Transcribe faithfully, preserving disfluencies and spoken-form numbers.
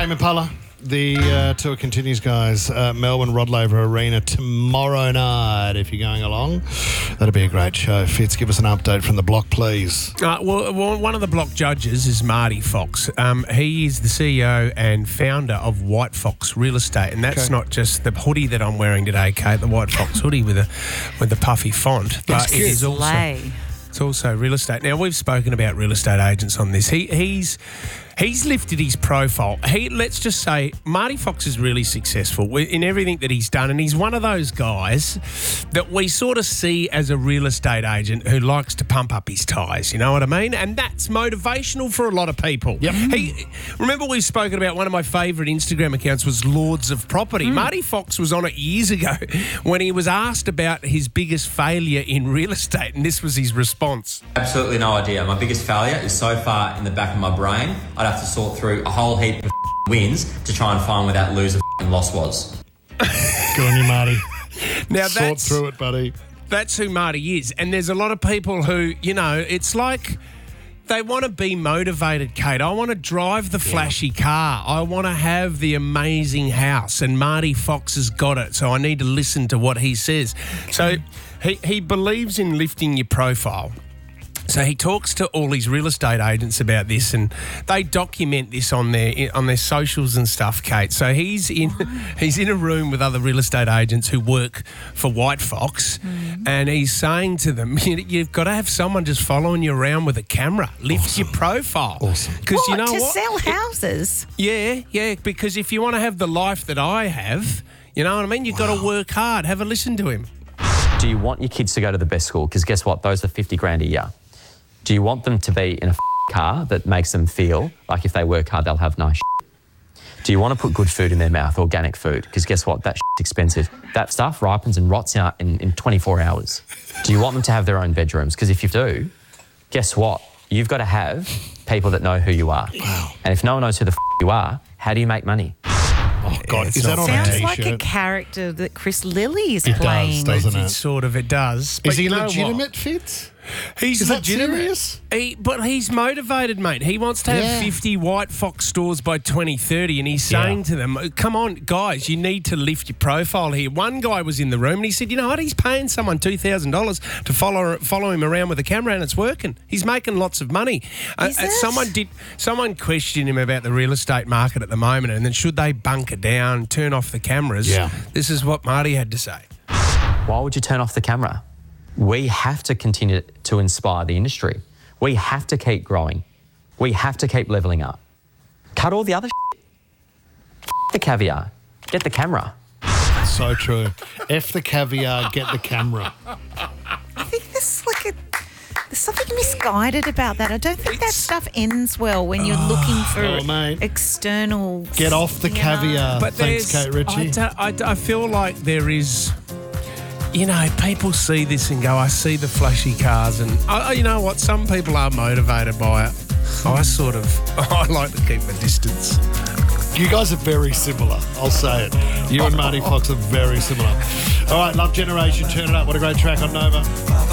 Tame Impala. The uh, tour continues, guys. Uh, Melbourne Rod Laver Arena tomorrow night. If you're going along, that'll be a great show. Fitz, give us an update from the block, please. Uh, well, well, one of the block judges is Marty Fox. Um, he is the C E O and founder of White Fox Real Estate, and that's Okay. not just the hoodie that I'm wearing today, Kate. The White Fox hoodie with the with the puffy font, but it is also Slay. it's also real estate. Now we've spoken about real estate agents on this. He he's. He's lifted his profile. He, let's just say, Marty Fox is really successful in everything that he's done, and he's one of those guys that we sort of see as a real estate agent who likes to pump up his ties. You know what I mean? And that's motivational for a lot of people. Yep. He, remember, we've spoken about one of my favourite Instagram accounts was Lords of Property. Mm. Marty Fox was on it years ago when he was asked about his biggest failure in real estate, and this was his response. Absolutely no idea. My biggest failure is so far in the back of my brain, I'd have to sort through a whole heap of wins to try and find where that loser loss was. Good on you, Marty. Now Sort that's through it, buddy. that's who Marty is, and there's a lot of people who, you know, it's like they want to be motivated, Kate. I want to drive the flashy car. I want to have the amazing house, and Marty Fox has got it, so I need to listen to what he says. So he, he believes in lifting your profile. So he talks to all his real estate agents about this, and they document this on their on their socials and stuff, Kate. So he's in he's in a room with other real estate agents who work for White Fox, mm-hmm. and he's saying to them, "You've got to have someone just following you around with a camera. Lift Awesome. your profile, Awesome. because you know to what? sell houses? Yeah, yeah. Because if you want to have the life that I have, you know what I mean. You've got to work hard. Have a listen to him. Do you want your kids to go to the best school? Because guess what? Those are fifty grand a year. Do you want them to be in a car that makes them feel like if they work hard, they'll have nice shit? Do you want to put good food in their mouth, organic food? Because guess what? That shit's expensive. That stuff ripens and rots out in, in twenty-four hours. Do you want them to have their own bedrooms? Because if you do, guess what? You've got to have people that know who you are. Wow. And if no one knows who the f*** you are, how do you make money? Oh, God. it's Is that not- on a Sounds T-shirt? like a character that Chris Lilly is It does, playing. doesn't It it? sort of it does. But Is he you know what? legitimate, Fitz? He's Is that legitimate. serious? He, but he's motivated, mate. He wants to have Yeah. fifty White Fox stores by twenty thirty, and he's Yeah. saying to them, come on, guys, you need to lift your profile here. One guy was in the room, and he said, you know what, he's paying someone two thousand dollars to follow follow him around with a camera, and it's working. He's making lots of money. Uh, Is uh, it? someone did. Someone questioned him about the real estate market at the moment, and then should they bunker down, turn off the cameras? Yeah. This is what Marty had to say. Why would you turn off the camera? We have to continue to inspire the industry. We have to keep growing. We have to keep leveling up. Cut all the other shit. F the caviar. Get the camera. So true. F the caviar, get the camera. I think there's like a there's something misguided about that. I don't think that stuff ends well when you're looking for oh, mate. external. Get off the you know. caviar. But Thanks, there's- Kate Ritchie. I, don't- I, don't- I feel like there is, you know, people see this and go, I see the flashy cars, and I, I- you know what? Some people are motivated by it. I sort of, I like to keep my distance. You guys are very similar. I'll say it. You and Marty Fox are very similar. All right, Love Generation, turn it up. What a great track on Nova.